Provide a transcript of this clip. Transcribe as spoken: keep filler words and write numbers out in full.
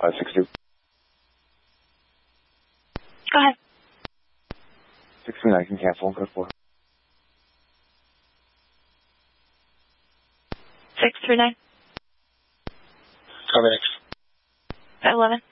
Uh, six two. Go ahead. six two nine, can cancel, code four. six three nine. Copy next. five eleven.